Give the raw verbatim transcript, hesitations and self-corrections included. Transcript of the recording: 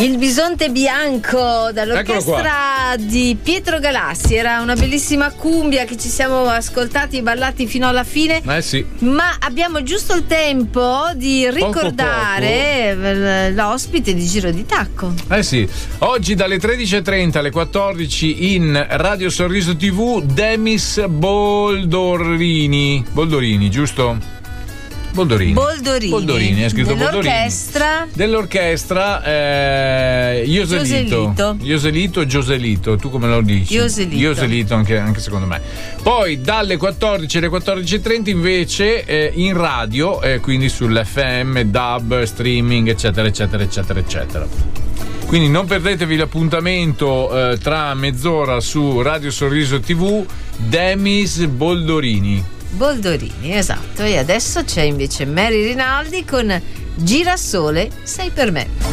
Il bisonte bianco dall'orchestra di Pietro Galassi. Era una bellissima cumbia che ci siamo ascoltati e ballati fino alla fine. Eh sì. Ma abbiamo giusto il tempo di ricordare poco, poco. l'ospite di Giro di Tacco. Eh sì. Oggi dalle tredici e trenta alle quattordici in Radio Sorriso tivù Demis Boldorini. Boldorini, giusto? Boldorini. Boldorini. Boldorini, è scritto dell'orchestra. Boldorini. Dell'orchestra eh, Ioselito. Ioselito, Gioselito, tu come lo dici? Ioselito. Ioselito anche, anche secondo me. Poi dalle quattordici alle quattordici e trenta invece eh, in radio, eh, quindi sull'F M, D A B, streaming, eccetera, eccetera, eccetera, eccetera. Quindi non perdetevi l'appuntamento eh, tra mezz'ora su Radio Sorriso tivù Demis Boldorini. Boldorini, esatto. E adesso c'è invece Mary Rinaldi con Girasole, sei per me.